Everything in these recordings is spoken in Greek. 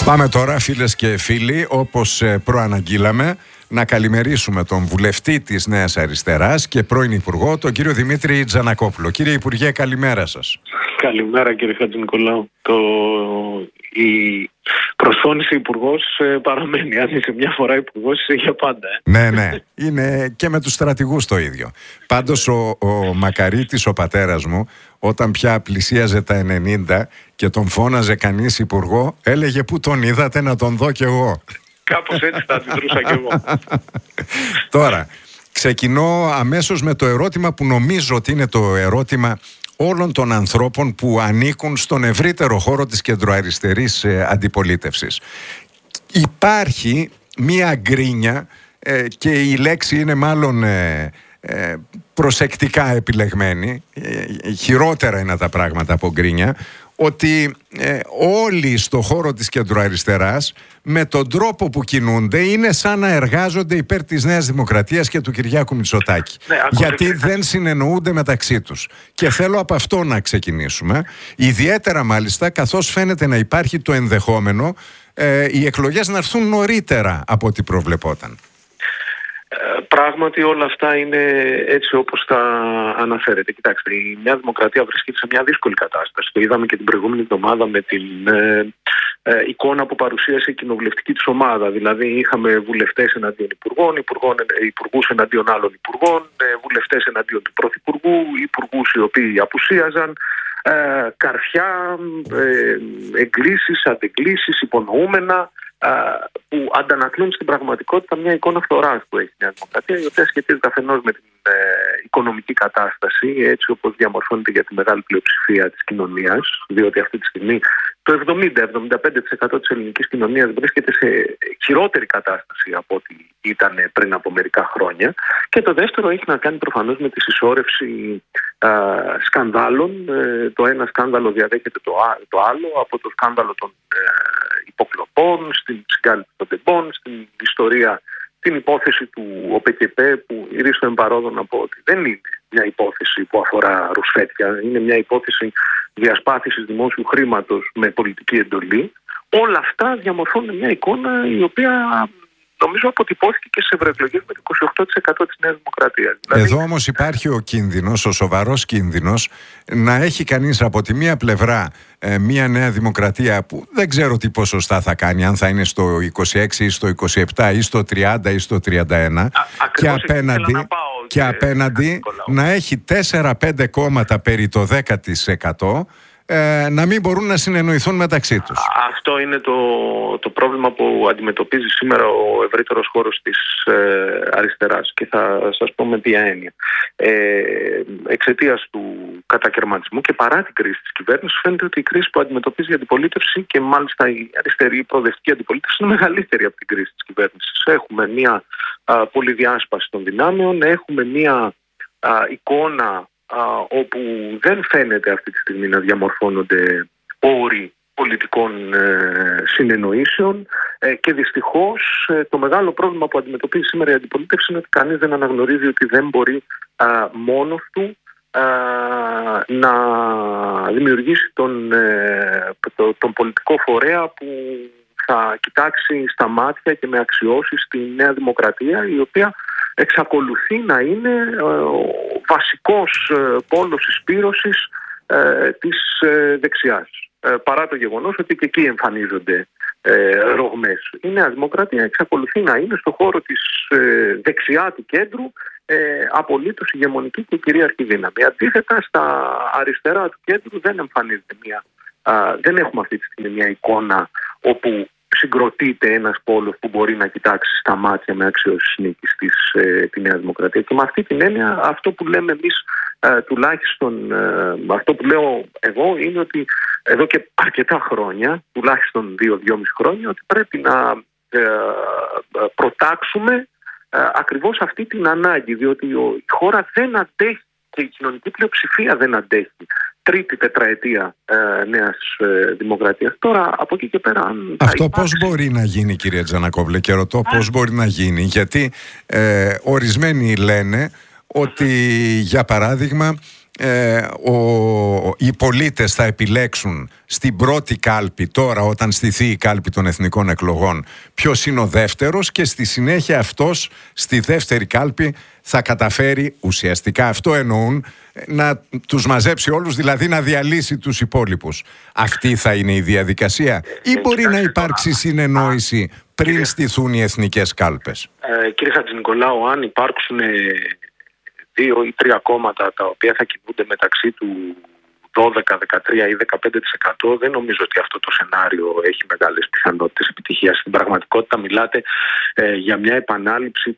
Πάμε τώρα, φίλες και φίλοι, όπως προαναγγείλαμε, να καλημερίσουμε τον βουλευτή της Νέας Αριστεράς και πρώην Υπουργό, τον κύριο Δημήτρη Τζανακόπουλο. Κύριε Υπουργέ, καλημέρα σας. Καλημέρα, κύριε Χατζηνικολάου. Η προσφώνηση υπουργός παραμένει. Αν είσαι μια φορά υπουργός, είσαι για πάντα. Ναι, είναι και με τους στρατηγούς το ίδιο. Πάντως ο Μακαρίτης, ο πατέρας μου, όταν πια πλησίαζε τα 90 και τον φώναζε κανείς υπουργό, έλεγε «Πού τον είδατε να τον δω κι εγώ». Κάπως έτσι θα αντιδρούσα κι εγώ. Τώρα, ξεκινώ αμέσως με το ερώτημα που νομίζω ότι είναι το ερώτημα όλων των ανθρώπων που ανήκουν στον ευρύτερο χώρο της κεντροαριστερής αντιπολίτευσης. Υπάρχει μία γκρίνια και η λέξη είναι μάλλον προσεκτικά επιλεγμένη, χειρότερα είναι τα πράγματα από γκρίνια, ότι όλοι στο χώρο της κεντροαριστεράς με τον τρόπο που κινούνται είναι σαν να εργάζονται υπέρ της Νέας Δημοκρατίας και του Κυριάκου Μητσοτάκη. Γιατί δεν συνεννοούνται μεταξύ τους. Και θέλω από αυτό να ξεκινήσουμε. Ιδιαίτερα μάλιστα καθώς φαίνεται να υπάρχει το ενδεχόμενο οι εκλογές να έρθουν νωρίτερα από ό,τι προβλεπόταν. Πράγματι όλα αυτά είναι έτσι όπως τα αναφέρετε. Κοιτάξτε, η Νέα Δημοκρατία βρίσκεται σε μια δύσκολη κατάσταση. Το είδαμε και την προηγούμενη εβδομάδα με την εικόνα που παρουσίασε η κοινοβουλευτική της ομάδα. Δηλαδή είχαμε βουλευτές εναντίον υπουργούς εναντίον άλλων υπουργών, βουλευτές εναντίον του πρωθυπουργού, υπουργούς οι οποίοι απουσίαζαν, καρφιά, εγκλήσεις, αντεγκλήσεις, υπονοούμενα, που αντανακλούν στην πραγματικότητα μια εικόνα φθοράς που έχει η Νέα Δημοκρατία, η οποία σχετίζεται αφενός με την οικονομική κατάσταση, έτσι όπως διαμορφώνεται για τη μεγάλη πλειοψηφία της κοινωνίας, διότι αυτή τη στιγμή το 70-75% της ελληνικής κοινωνίας βρίσκεται σε χειρότερη κατάσταση από ό,τι ήταν πριν από μερικά χρόνια. Και το δεύτερο έχει να κάνει προφανώς με τη συσσόρευση σκανδάλων. Το ένα σκάνδαλο διαδέχεται το άλλο, από το σκάνδαλο των υποκλοπών, στην συγκάλυψη των τεμπών, στην ιστορία, την υπόθεση του ΟΠΕΚΕΠΕ, που ηρίστο εμπαρόδο να πω ότι δεν είναι μια υπόθεση που αφορά ρουσφέτια, είναι μια υπόθεση διασπάθησης δημόσιου χρήματος με πολιτική εντολή. Όλα αυτά διαμορφώνουν μια εικόνα η οποία νομίζω αποτυπώθηκε και σε ευρωεκλογές με το 28% της Νέας Δημοκρατίας. Εδώ όμως υπάρχει ο κίνδυνος, ο σοβαρός κίνδυνος, να έχει κανείς από τη μία πλευρά μια Νέα Δημοκρατία που δεν ξέρω τι ποσοστά θα κάνει, αν θα είναι στο 26 ή στο 27 ή στο 30 ή στο 31, και απέναντι να έχει 4-5 κόμματα περί το 10%, να μην μπορούν να συνεννοηθούν μεταξύ τους. Αυτό είναι το πρόβλημα που αντιμετωπίζει σήμερα ο ευρύτερος χώρος της αριστεράς, και θα σας πω με ποια έννοια. Εξαιτίας του κατακαιρματισμού και παρά την κρίση της κυβέρνησης, φαίνεται ότι η κρίση που αντιμετωπίζει η αντιπολίτευση, και μάλιστα η αριστερή η προοδευτική αντιπολίτευση, είναι μεγαλύτερη από την κρίση της κυβέρνησης. Έχουμε μια πολυδιάσπαση των δυνάμεων, έχουμε μια εικόνα όπου δεν φαίνεται αυτή τη στιγμή να διαμορφώνονται όροι πολιτικών συνεννοήσεων, και δυστυχώς το μεγάλο πρόβλημα που αντιμετωπίζει σήμερα η αντιπολίτευση είναι ότι κανείς δεν αναγνωρίζει ότι δεν μπορεί μόνος του να δημιουργήσει τον πολιτικό φορέα που θα κοιτάξει στα μάτια και με αξιώσεις τη Νέα Δημοκρατία, η οποία εξακολουθεί να είναι ο βασικός πόλος συσπήρωσης της δεξιάς. Παρά το γεγονός ότι και εκεί εμφανίζονται ρογμές. Η Νέα Δημοκρατία εξακολουθεί να είναι στο χώρο της δεξιά του κέντρου απολύτως ηγεμονική και κυρίαρχη δύναμη. Αντίθετα, στα αριστερά του κέντρου δεν εμφανίζεται δεν έχουμε αυτή τη στιγμή μια εικόνα όπου συγκροτείται ένας πόλος που μπορεί να κοιτάξει στα μάτια με αξιώσεις νίκης τη Νέα Δημοκρατία. Και με αυτή την έννοια, αυτό που λέμε εμείς, τουλάχιστον αυτό που λέω εγώ, είναι ότι εδώ και αρκετά χρόνια, τουλάχιστον 2-2,5 χρόνια, ότι πρέπει να προτάξουμε ακριβώς αυτή την ανάγκη, διότι η χώρα δεν αντέχει και η κοινωνική πλειοψηφία δεν αντέχει τρίτη τετραετία Νέας Δημοκρατίας. Τώρα από εκεί και πέρα, αυτό πώς μπορεί να γίνει, κύριε Τζανακόπουλε, και ρωτώ πώς μπορεί να γίνει, γιατί ορισμένοι λένε ότι για παράδειγμα οι πολίτες θα επιλέξουν στην πρώτη κάλπη, τώρα όταν στηθεί η κάλπη των εθνικών εκλογών, ποιος είναι ο δεύτερος, και στη συνέχεια αυτός στη δεύτερη κάλπη θα καταφέρει, ουσιαστικά αυτό εννοούν, να τους μαζέψει όλους, δηλαδή να διαλύσει τους υπόλοιπους. Αυτή θα είναι η διαδικασία, ή μπορεί να υπάρξει συνεννόηση πριν στηθούν οι εθνικές κάλπες? Κύριε Χατζηνικολάου, αν υπάρξουν 2 ή 3 κόμματα τα οποία θα κινούνται μεταξύ του 12, 13 ή 15%, δεν νομίζω ότι αυτό το σενάριο έχει μεγάλες πιθανότητες επιτυχίας. Στην πραγματικότητα μιλάτε για μια επανάληψη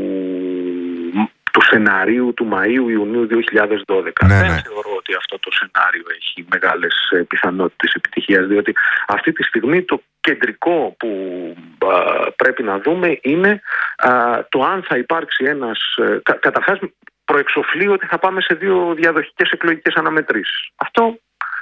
του σεναρίου του Μαΐου-Ιουνίου 2012. Ναι, δεν ναι. θεωρώ ότι αυτό το σενάριο έχει μεγάλες πιθανότητες επιτυχίας, διότι αυτή τη στιγμή το κεντρικό που πρέπει να δούμε είναι το αν θα υπάρξει ένας... Καταρχάς, προεξοφλεί ότι θα πάμε σε 2 διαδοχικές εκλογικές αναμετρήσεις. Αυτό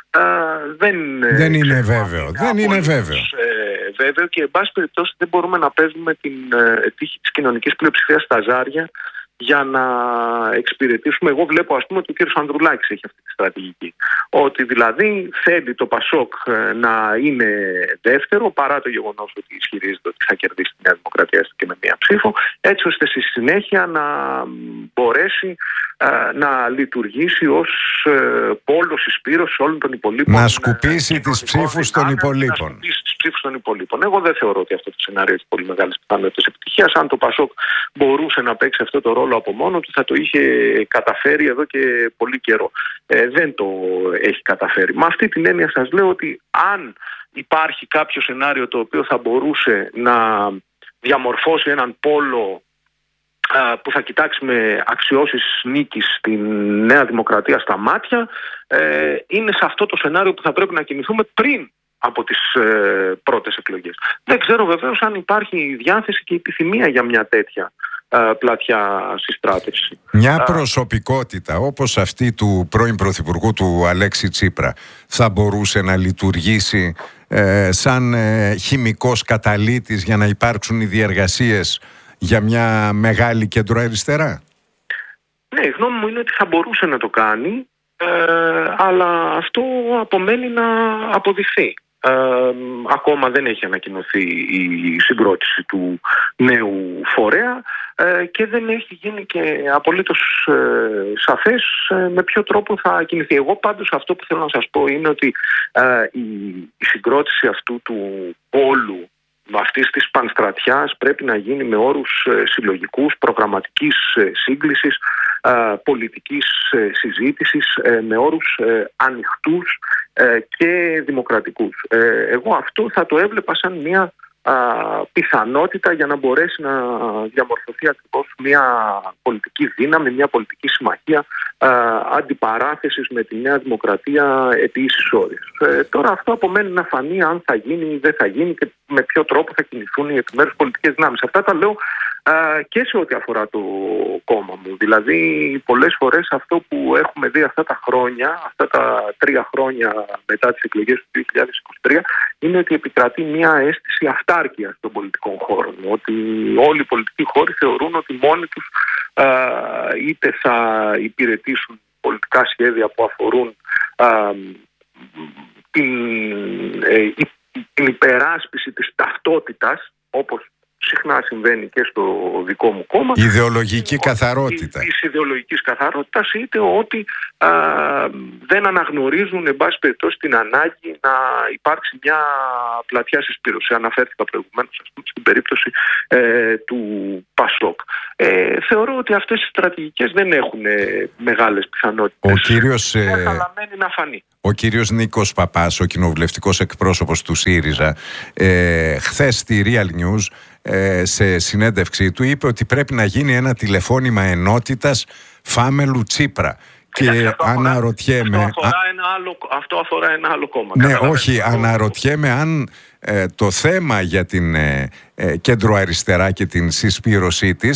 δεν είναι βέβαιο. Δεν είναι βέβαιο. Βέβαιο, και εν πάση περιπτώσει δεν μπορούμε να παίζουμε την τύχη της κοινωνικής πλειοψηφίας στα ζάρια για να εξυπηρετήσουμε. Εγώ βλέπω, ας πούμε, ότι ο κ. Ανδρουλάκης έχει αυτή τη στρατηγική. Ότι δηλαδή θέλει το Πασόκ να είναι δεύτερο, παρά το γεγονός ότι ισχυρίζεται ότι θα κερδίσει τη Νέα Δημοκρατία και με μία ψήφο, έτσι ώστε στη συνέχεια να μπορέσει να λειτουργήσει ως πόλος εισπύρωσης όλων των υπολείπων. Να σκουπίσει τις ψήφους των υπολείπων. Εγώ δεν θεωρώ ότι αυτό το σενάριο έχει πολύ μεγάλες πιθανότητες επιτυχίας. Αν το Πασόκ μπορούσε να παίξει αυτό το ρόλο από μόνο του, θα το είχε καταφέρει εδώ και πολύ καιρό. Δεν το έχει καταφέρει. Με αυτή την έννοια σας λέω ότι αν υπάρχει κάποιο σενάριο το οποίο θα μπορούσε να διαμορφώσει έναν πόλο που θα κοιτάξει με αξιώσεις νίκης στην Νέα Δημοκρατία στα μάτια, είναι σε αυτό το σενάριο που θα πρέπει να κινηθούμε πριν από τις πρώτες εκλογές. Δεν ξέρω βεβαίως αν υπάρχει διάθεση και επιθυμία για μια τέτοια πλατιά συστράτευση. Μια προσωπικότητα όπως αυτή του πρώην Πρωθυπουργού του Αλέξη Τσίπρα θα μπορούσε να λειτουργήσει σαν χημικός καταλύτης για να υπάρξουν οι διεργασίες για μια μεγάλη κεντροαριστερά? Ναι, η γνώμη μου είναι ότι θα μπορούσε να το κάνει, αλλά αυτό απομένει να αποδειχθεί. Ακόμα δεν έχει ανακοινωθεί η συγκρότηση του νέου φορέα και δεν έχει γίνει και απολύτως σαφές με ποιο τρόπο θα κινηθεί. Εγώ πάντως αυτό που θέλω να σας πω είναι ότι η συγκρότηση αυτού του πόλου, αυτής της πανστρατιάς, πρέπει να γίνει με όρους συλλογικούς, προγραμματικής σύγκλησης, πολιτικής συζήτησης, με όρους ανοιχτούς και δημοκρατικούς. Εγώ αυτό θα το έβλεπα σαν μια πιθανότητα για να μπορέσει να διαμορφωθεί ακριβώς μια πολιτική δύναμη, μια πολιτική συμμαχία αντιπαράθεσης με τη Νέα Δημοκρατία επί ίσης όρης. Τώρα αυτό απομένει να φανεί αν θα γίνει ή δεν θα γίνει και με ποιο τρόπο θα κινηθούν οι επιμέρους πολιτικές δυνάμεις. Αυτά τα λέω και σε ό,τι αφορά το κόμμα μου. Δηλαδή πολλές φορές αυτό που έχουμε δει αυτά τα χρόνια, αυτά τα 3 χρόνια μετά τις εκλογές του 2023, είναι ότι επικρατεί μια αίσθηση αυτάρκειας των πολιτικών χώρων. Ότι όλοι οι πολιτικοί χώροι θεωρούν ότι μόνοι τους είτε θα υπηρετήσουν πολιτικά σχέδια που αφορούν την υπεράσπιση της ταυτότητας, όπως συχνά συμβαίνει και στο δικό μου κόμμα. Ιδεολογική καθαρότητα. Της ιδεολογικής καθαρότητας, είτε ότι δεν αναγνωρίζουν, εν πάση περιπτώσει, την ανάγκη να υπάρξει μια πλατιά συσπήρωση. Αναφέρθηκα προηγουμένως, ας πούμε, στην περίπτωση του Πασόκ. Θεωρώ ότι αυτές οι στρατηγικές δεν έχουν μεγάλες πιθανότητες. Αλλά μένει να φανεί. Ο κύριος Νίκος Παπάς, ο κοινοβουλευτικός εκπρόσωπος του ΣΥΡΙΖΑ, χθες στη Real News, σε συνέντευξή του, είπε ότι πρέπει να γίνει ένα τηλεφώνημα ενότητας Φάμελου Τσίπρα. Και αναρωτιέμαι... Αυτό αφορά ένα άλλο κόμμα. Ναι, όχι, αναρωτιέμαι αν το θέμα για την κέντρο αριστερά και την συσπήρωσή της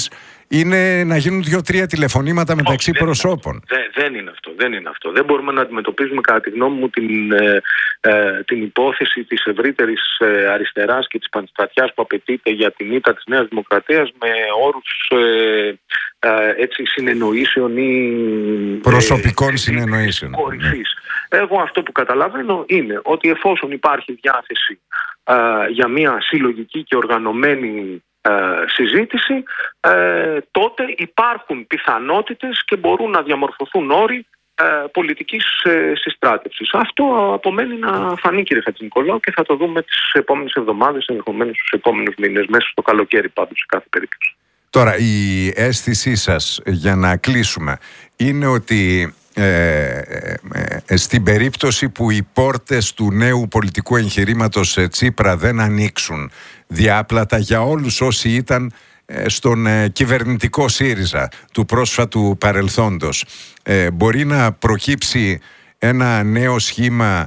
είναι να γίνουν 2-3 τηλεφωνήματα μεταξύ προσώπων. Δεν είναι αυτό. Δεν μπορούμε να αντιμετωπίζουμε, κατά τη γνώμη μου, την υπόθεση της ευρύτερης αριστεράς και της πανστρατιάς που απαιτείται για την ήττα της Νέας Δημοκρατίας με όρους συνεννοήσεων ή προσωπικών συνεννοήσεων. Κορυφής. Εγώ αυτό που καταλαβαίνω είναι ότι εφόσον υπάρχει διάθεση για μια συλλογική και οργανωμένη συζήτηση, τότε υπάρχουν πιθανότητες και μπορούν να διαμορφωθούν όροι πολιτικής συστράτευσης. Αυτό απομένει να φανεί, κύριε Χατζηνικολάου, και θα το δούμε τις επόμενες εβδομάδες, ενδεχομένως τους επόμενους μήνες, μέσα στο καλοκαίρι πάντως σε κάθε περίπτωση. Τώρα, η αίσθησή σας, για να κλείσουμε, είναι ότι στην περίπτωση που οι πόρτες του νέου πολιτικού εγχειρήματος Τσίπρα δεν ανοίξουν διάπλατα για όλους όσοι ήταν στον κυβερνητικό ΣΥΡΙΖΑ του πρόσφατου παρελθόντος, μπορεί να προκύψει ένα νέο σχήμα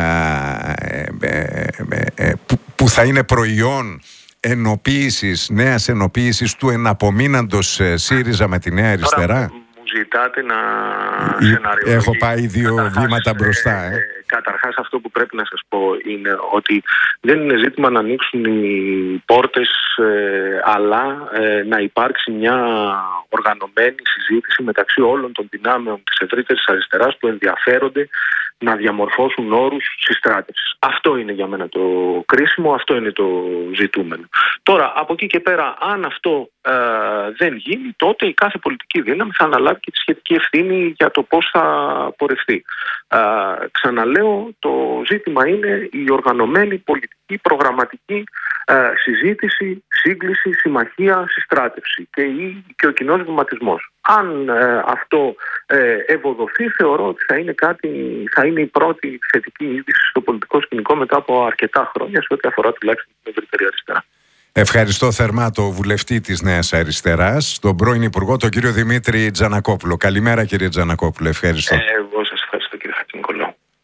που θα είναι προϊόν νέας ενοποίησης του εναπομείναντος ΣΥΡΙΖΑ με τη Νέα Αριστερά? Ζητάτε να σεναριολογήσω. Έχω πάει 2 βήματα μπροστά. Καταρχάς, αυτό που πρέπει να σας πω είναι ότι δεν είναι ζήτημα να ανοίξουν οι πόρτες, αλλά να υπάρξει μια οργανωμένη συζήτηση μεταξύ όλων των δυνάμεων της ευρύτερης αριστεράς που ενδιαφέρονται να διαμορφώσουν όρους συστράτευσης. Αυτό είναι για μένα το κρίσιμο, αυτό είναι το ζητούμενο. Τώρα, από εκεί και πέρα, αν αυτό δεν γίνει, τότε η κάθε πολιτική δύναμη θα αναλάβει και τη σχετική ευθύνη για το πώς θα πορευτεί. Ξαναλέω, το ζήτημα είναι η οργανωμένη πολιτική προγραμματική συζήτηση, σύγκληση, συμμαχία, συστράτευση και ο κοινός βηματισμός. Αν αυτό ευοδοθεί, θεωρώ ότι θα είναι η πρώτη θετική είδηση στο πολιτικό σκηνικό μετά από αρκετά χρόνια, σε ό,τι αφορά τουλάχιστον την ευρύτερη αριστερά. Ευχαριστώ θερμά το βουλευτή της Νέας Αριστεράς, τον πρώην Υπουργό, τον κύριο Δημήτρη Τζανακόπουλο. Καλημέρα, κύριε Τζανακόπουλο. Ευχαριστώ.